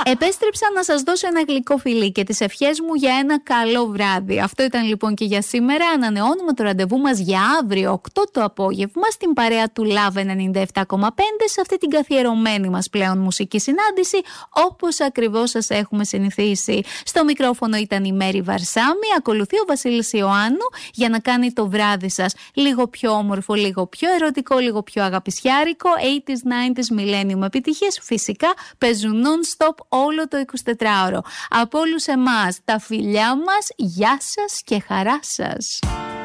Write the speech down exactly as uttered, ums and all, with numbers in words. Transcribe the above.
Επέστρεψα να σας δώσω ένα γλυκό φιλί και τις ευχές μου για ένα καλό βράδυ. Αυτό ήταν λοιπόν και για σήμερα. Ανανεώνουμε το ραντεβού μας για αύριο οκτώ το απόγευμα στην παρέα του Love ενενήντα επτά κόμμα πέντε, σε αυτή την καθιερωμένη μας πλέον μουσική συνάντηση, όπως ακριβώς σας έχουμε συνηθίσει. Στο μικρόφωνο ήταν η Μέρη Βαρσάμι, ακολουθεί ο Βασίλης Ιωάννου για να κάνει το βράδυ σας λίγο πιο όμορφο, λίγο πιο ερωτικό, λίγο πιο αγαπησιάρικο. ογδόντα, ενενήντα millennium επιτυχίες φυσικά παίζουν non-stop όλο το εικοσιτετράωρο. Από όλους εμάς τα φιλιά μας, γεια σας και χαρά σας.